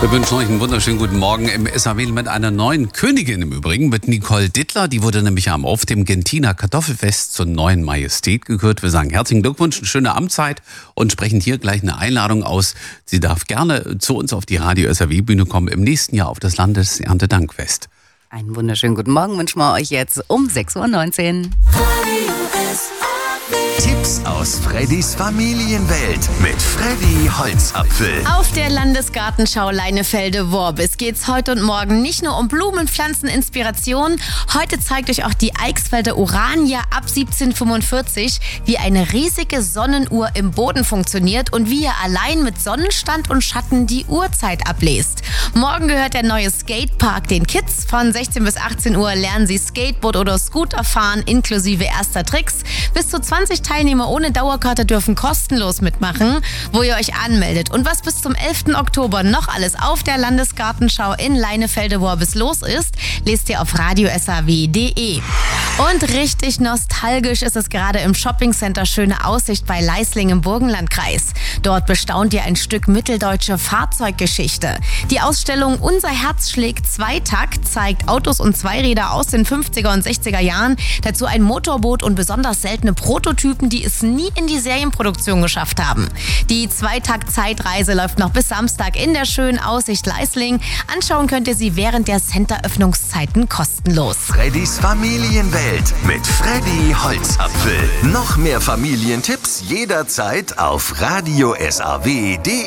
Wir wünschen euch einen wunderschönen guten Morgen im SAW mit einer neuen Königin im Übrigen, mit Nicole Dittler. Die wurde nämlich auf dem Gentiner Kartoffelfest zur neuen Majestät gekürt. Wir sagen herzlichen Glückwunsch, eine schöne Amtszeit und sprechen hier gleich eine Einladung aus. Sie darf gerne zu uns auf die Radio SAW-Bühne kommen im nächsten Jahr auf das Landeserntedankfest. Einen wunderschönen guten Morgen wünschen wir euch jetzt um 6:19 Uhr. Tipps aus Freddys Familienwelt mit Freddy Holzapfel. Auf der Landesgartenschau Leinefelde-Worbis geht's heute und morgen nicht nur um Blumenpflanzen-Inspiration. Heute zeigt euch auch die Eichsfelder Urania ab 1745, wie eine riesige Sonnenuhr im Boden funktioniert und wie ihr allein mit Sonnenstand und Schatten die Uhrzeit ablest. Morgen gehört der neue Skatepark den Kids. Von 16 bis 18 Uhr lernen sie Skateboard oder Scooter fahren, inklusive erster Tricks. Bis zu 20 Teilnehmer ohne Dauerkarte dürfen kostenlos mitmachen, wo ihr euch anmeldet. Und was bis zum 11. Oktober noch alles auf der Landesgartenschau in Leinefelde-Worbis los ist, lest ihr auf radiosaw.de. Und richtig nostalgisch ist es gerade im Shoppingcenter Schöne Aussicht bei Leisling im Burgenlandkreis. Dort bestaunt ihr ein Stück mitteldeutsche Fahrzeuggeschichte. Die Ausstellung Unser Herz schlägt Zweitakt zeigt Autos und Zweiräder aus den 50er und 60er Jahren, dazu ein Motorboot und besonders seltene Prototypen, die es nie in die Serienproduktion geschafft haben. Die Zweitakt-Zeitreise läuft noch bis Samstag in der Schönen Aussicht Leisling. Anschauen könnt ihr sie während der Center-Öffnungszeiten kostenlos. Freddys Familienwelt mit Freddy Holzapfel. Noch mehr Familientipps jederzeit auf radiosaw.de.